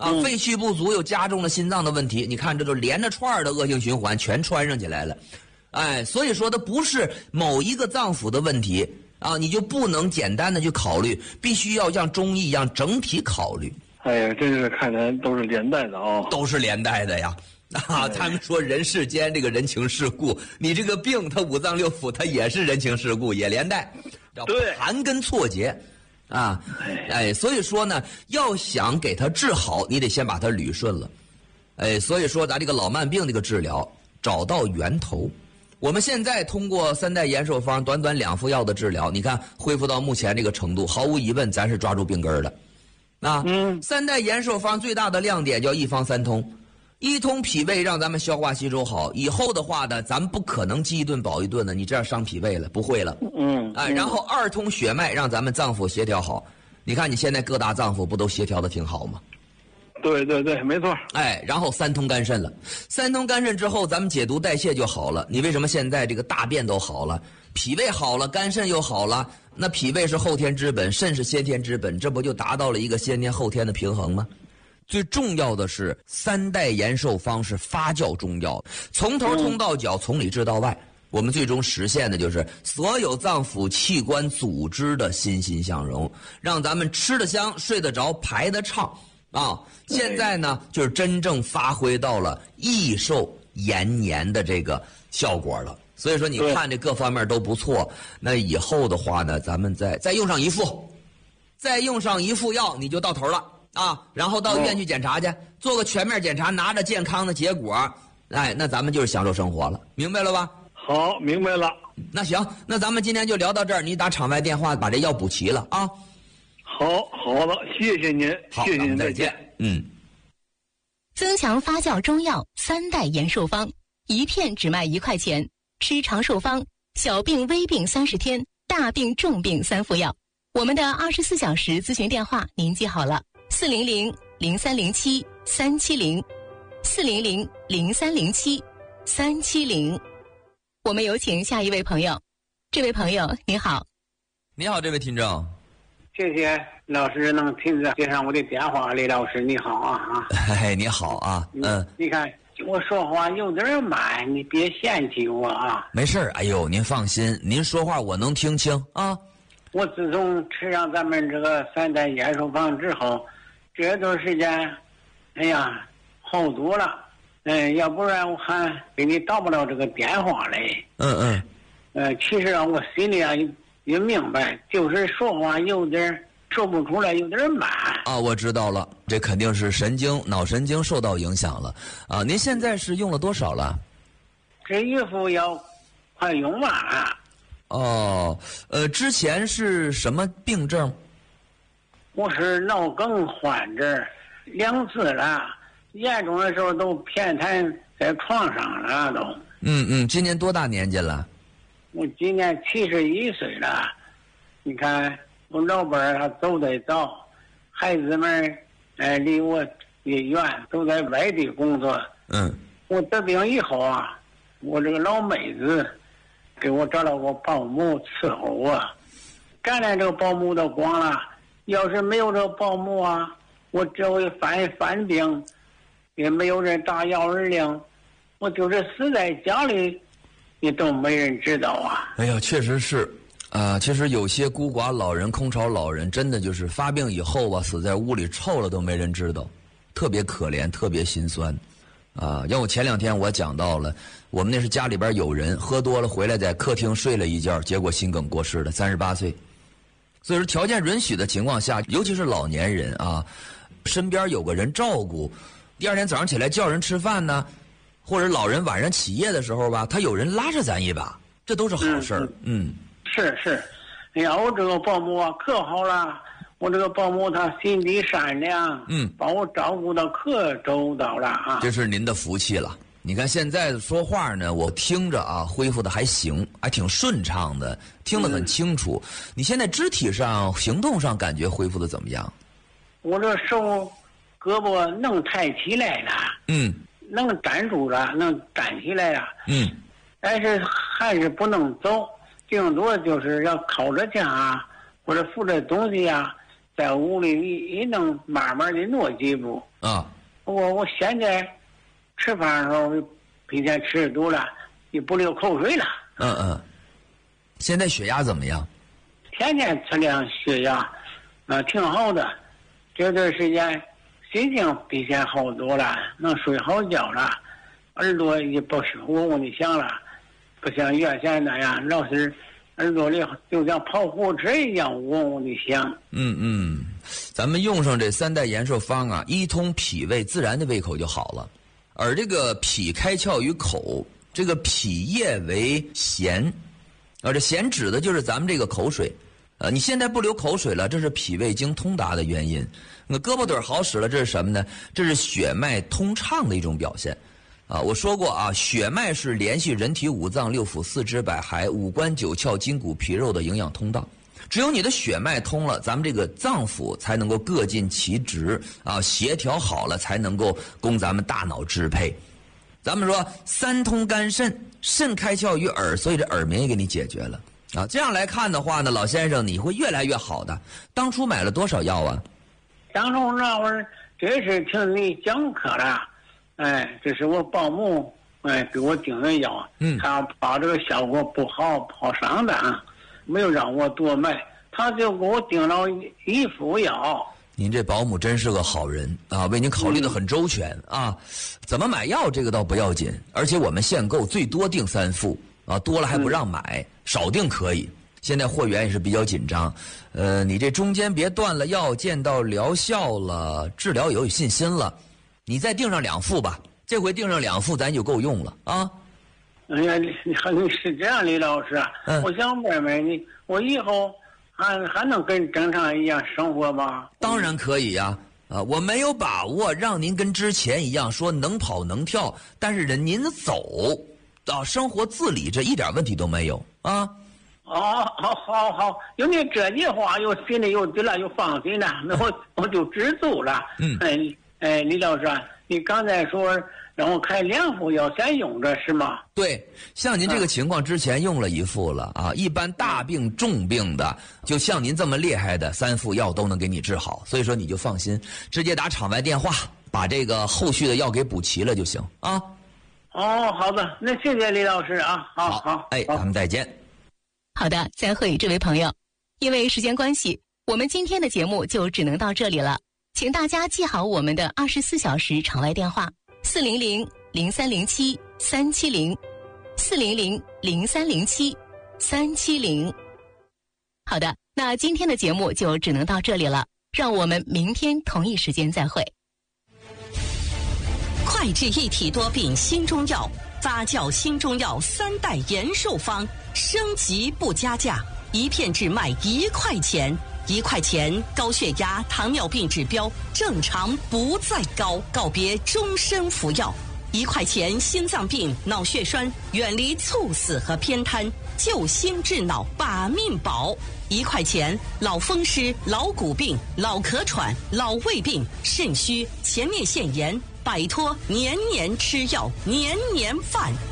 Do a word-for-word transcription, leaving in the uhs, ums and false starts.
啊， 嗯、 肺气不足又加重了心脏的问题。你看，这就连着串儿的恶性循环全穿上起来了。哎，所以说它不是某一个脏腑的问题啊，你就不能简单的去考虑，必须要像中医一样整体考虑。 哎呀，这是看来都是连带的啊、哦， 都是连带的呀。啊，他们说人世间这个人情世故，你这个病它五脏六腑它也是人情世故，也连带，叫盘根错节啊。哎，所以说呢，要想给它治好，你得先把它捋顺了。哎，所以说咱这个老慢病这个治疗，找到源头。我们现在通过三代延寿方短短两副药的治疗，你看恢复到目前这个程度，毫无疑问咱是抓住病根儿的。啊， 嗯， 三代延寿方最大的亮点叫一方三通。一通脾胃让咱们消化吸收好，以后的话呢，咱们不可能饥一顿饱一顿的，你这样伤脾胃了，不会了。 嗯， 哎，然后二通血脉让咱们脏腑协调好。你看你现在各大脏腑不都协调的挺好吗？ 对对对，没错。 哎，然后三通肝肾了，三通肝肾之后，咱们解毒代谢就好了。你为什么现在这个大便都好了，脾胃好了，肝肾又好了？那脾胃是后天之本，肾是先天之本，这不就达到了一个先天后天的平衡吗？最重要的是三代延寿方是发酵中药，从头通到脚，从里治到外。我们最终实现的就是所有脏腑器官组织的欣欣向荣，让咱们吃得香、睡得着、排得畅啊！现在呢，就是真正发挥到了益寿延年的这个效果了。所以说，你看这各方面都不错。那以后的话呢，咱们再再用上一副，再用上一副药，你就到头了。啊，然后到医院去检查去，做个全面检查，拿着健康的结果，哎，那咱们就是享受生活了，明白了吧？ 好，明白了。 那行，那咱们今天就聊到这儿，你打场外电话把这药补齐了啊。 好，好的，谢谢您，谢谢您， 再见。嗯。 增强发酵中药三代延寿方，一片只卖一块钱，吃长寿方，小病微病三十天，大病重病三副药。我们的二十四小时咨询电话您记好了。四零零零三零七三七零，四零零零三零七三七零。我们有请下一位朋友。这位朋友你好。 你好，这位听众。 谢谢老师能听着接上我的电话，李老师你好啊啊。 嘿，你好啊，嗯。 你看我说话有点慢，你别嫌弃我啊。 没事儿，哎呦，您放心，您说话我能听清啊。 我自从吃上咱们这个三代延寿方之后，这段时间，哎呀，好多了。嗯，要不然我还给你打不了这个电话嘞。 嗯嗯。 呃，其实啊，我心里啊也也明白，就是说话有点说不出来，有点慢。 啊，我知道了，这肯定是神经、脑神经受到影响了。啊，您现在是用了多少了？ 这一副药快用完了。 哦，呃，之前是什么病症？ 我是脑梗患者，两次了，严重的时候都偏瘫在床上了都。 嗯嗯，今年多大年纪了？ 我今年七十一岁了。你看我老伴儿他走得早，孩子们哎离我也远，都在外地工作。 嗯。 我得病以后啊，我这个老妹子给我找了个保姆伺候我，赶来这个保姆都光了。要是没有这个保姆啊，我这回犯犯病，也没有人打幺二零，我就是死在家里，也都没人知道啊。 哎呀，确实是，啊、呃，其实有些孤寡老人、空巢老人，真的就是发病以后啊，死在屋里臭了都没人知道，特别可怜，特别心酸。啊，像我前两天我讲到了，我们那是家里边有人喝多了回来，在客厅睡了一觉，结果心梗过世了，三十八岁。所以说条件允许的情况下，尤其是老年人啊，身边有个人照顾，第二天早上起来叫人吃饭呢，或者老人晚上起夜的时候吧，他有人拉着咱一把，这都是好事儿。嗯， 嗯是是，哎呀，我这个保姆啊可好了，我这个保姆她心地善良， 嗯， 把我照顾的可周到了啊。 这是您的福气了。你看现在说话呢，我听着啊，恢复的还行，还挺顺畅的，听得很清楚。嗯、你现在肢体上、行动上感觉恢复的怎么样？ 我这手、胳膊能抬起来了， 嗯， 能站住了，能站起来了， 嗯， 但是还是不能走，顶多就是要靠着架或者扶着东西啊， 在屋里一一能慢慢的挪几步啊。 我我现在吃饭的时候比以前吃的多了，也不流口水了。 嗯嗯。现在血压怎么样？ 天天测量血压，啊、呃，挺好的。这段时间心情比以前好多了，能睡好觉了，耳朵也不嗡嗡的响了，不像原先那样老是耳朵里就像跑火车一样嗡嗡的响。 嗯嗯，咱们用上这三代延寿方啊，一通脾胃，自然的胃口就好了。而这个脾开窍于口，这个脾液为涎，啊，这涎指的就是咱们这个口水。呃，你现在不流口水了，这是脾胃经通达的原因。那胳膊腿好使了，这是什么呢？这是血脉通畅的一种表现。啊，我说过啊，血脉是联系人体五脏六腑四肢百骸、五官九窍、筋骨皮肉的营养通道。只有你的血脉通了，咱们这个脏腑才能够各尽其职啊，协调好了，才能够供咱们大脑支配。咱们说三通肝肾，肾开窍于耳，所以这耳鸣也给你解决了啊。这样来看的话呢，老先生你会越来越好的。当初买了多少药啊？ 当初那会儿这是听你讲课了，哎，这是我保姆哎给我订的药， 嗯， 他怕这个效果不好，怕上当，没有让我多买，他就给我订了一副药。 您这保姆真是个好人啊，为您考虑的很周全啊。怎么买药这个倒不要紧，而且我们限购最多订三副啊，多了还不让买，少订可以。现在货源也是比较紧张，呃，你这中间别断了药，见到疗效了，治疗有信心了，你再订上两副吧。这回订上两副，咱就够用了啊。 哎呀，你你是这样，李老师啊， 嗯、 我想问问你，我以后还还能跟正常一样生活吗？ 当然可以呀、啊，啊，我没有把握让您跟之前一样说能跑能跳，但是人您走啊，生活自理这一点问题都没有啊。 哦，好，好，好，有你这句话，又心里有底了，又放心了，那我我就知足了。 嗯， 哎，哎，李老师，你刚才说让我开两副药先用着是吗？ 对，像您这个情况之前用了一副了啊，一般大病重病的，就像您这么厉害的，三副药都能给你治好，所以说你就放心，直接打场外电话，把这个后续的药给补齐了就行啊。 哦，好的，那谢谢李老师啊，好好， 好，哎，咱们再见。 好的，再会，这位朋友。因为时间关系，我们今天的节目就只能到这里了。请大家记好我们的二十四小时场外电话：四零零零三零七三七零，四零零零三零七三七零。好的，那今天的节目就只能到这里了，让我们明天同一时间再会。 快治一体多病新中药，发酵新中药三代延寿方，升级不加价，一片只卖一块钱。一块钱，高血压、糖尿病指标正常不再高，告别终身服药。一块钱，心脏病、脑血栓远离猝死和偏瘫，救心治脑把命保。一块钱，老风湿、老骨病、老咳喘、老胃病、肾虚、前列腺炎，摆脱年年吃药、年年犯。